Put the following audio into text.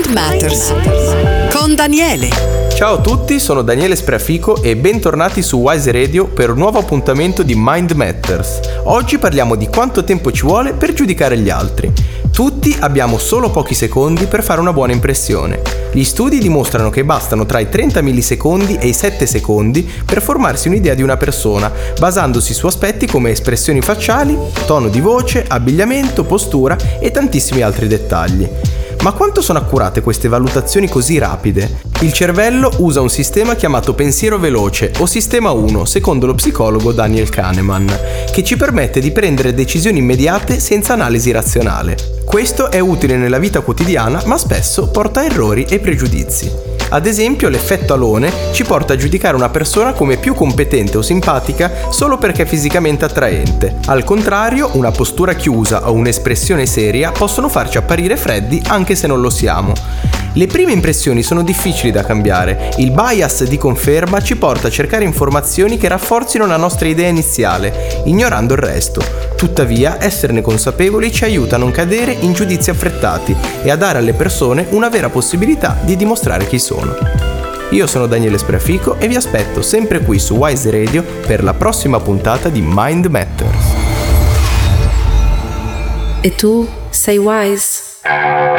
Mind Matters con Daniele. Ciao a tutti, sono Daniele Spreafico e bentornati su Wise Radio per un nuovo appuntamento di Mind Matters. Oggi parliamo di quanto tempo ci vuole per giudicare gli altri. Tutti abbiamo solo pochi secondi per fare una buona impressione. Gli studi dimostrano che bastano tra i 30 millisecondi e i 7 secondi per formarsi un'idea di una persona, basandosi su aspetti come espressioni facciali, tono di voce, abbigliamento, postura e tantissimi altri dettagli. Ma quanto sono accurate queste valutazioni così rapide? Il cervello usa un sistema chiamato pensiero veloce o sistema 1, secondo lo psicologo Daniel Kahneman, che ci permette di prendere decisioni immediate senza analisi razionale. Questo è utile nella vita quotidiana, ma spesso porta a errori e pregiudizi. Ad esempio, l'effetto alone ci porta a giudicare una persona come più competente o simpatica solo perché è fisicamente attraente. Al contrario, una postura chiusa o un'espressione seria possono farci apparire freddi anche se non lo siamo. Le prime impressioni sono difficili da cambiare. Il bias di conferma ci porta a cercare informazioni che rafforzino la nostra idea iniziale, ignorando il resto. Tuttavia, esserne consapevoli ci aiuta a non cadere in giudizi affrettati e a dare alle persone una vera possibilità di dimostrare chi sono. Io sono Daniele Spreafico e vi aspetto sempre qui su Wise Radio per la prossima puntata di Mind Matters. E tu sei wise?